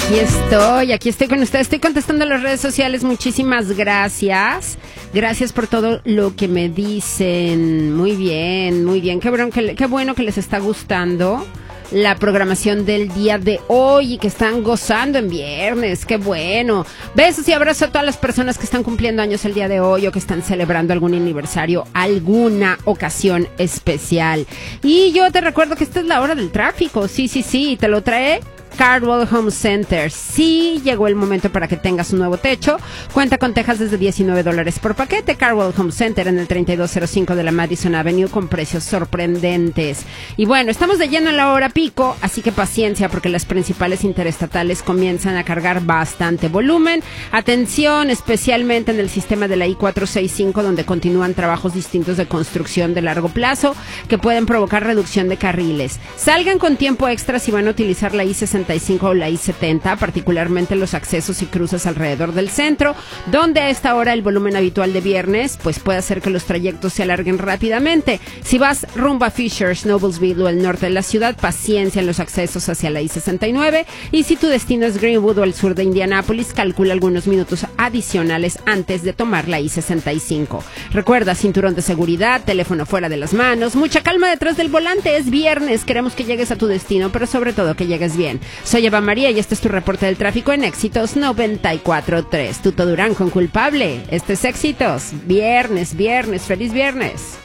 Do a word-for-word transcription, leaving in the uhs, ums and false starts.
Aquí estoy, aquí estoy con ustedes. Estoy contestando en las redes sociales. Muchísimas gracias. Gracias por todo lo que me dicen. Muy bien, muy bien. Qué bueno que, qué bueno que les está gustando la programación del día de hoy y que están gozando en viernes. Qué bueno. Besos y abrazos a todas las personas que están cumpliendo años el día de hoy o que están celebrando algún aniversario, alguna ocasión especial. Y yo te recuerdo que esta es la hora del tráfico. Sí, sí, sí. Te lo trae Cardwell Home Center. Sí, llegó el momento para que tengas un nuevo techo. Cuenta con tejas desde diecinueve dólares por paquete. Cardwell Home Center en el treinta y dos cero cinco de la Madison Avenue con precios sorprendentes. Y bueno, estamos de lleno en la hora pico, así que paciencia porque las principales interestatales comienzan a cargar bastante volumen. Atención, especialmente en el sistema de la I cuatrocientos sesenta y cinco, donde continúan trabajos distintos de construcción de largo plazo que pueden provocar reducción de carriles. Salgan con tiempo extra si van a utilizar la I sesenta y cinco o la I setenta, particularmente los accesos y cruces alrededor del centro, donde a esta hora el volumen habitual de viernes pues puede hacer que los trayectos se alarguen rápidamente. Si vas rumbo a Fishers, Noblesville o el norte de la ciudad, paciencia en los accesos hacia la I sesenta y nueve, y si tu destino es Greenwood o el sur de Indianápolis, calcula algunos minutos adicionales antes de tomar la I sesenta y cinco. Recuerda, cinturón de seguridad, teléfono fuera de las manos, mucha calma detrás del volante. Es viernes, queremos que llegues a tu destino, pero sobre todo que llegues bien. Soy Eva María y este es tu reporte del tráfico en Éxitos noventa y cuatro punto tres. Tuto Durán con Culpable. Este es Éxitos. Viernes, viernes, feliz viernes.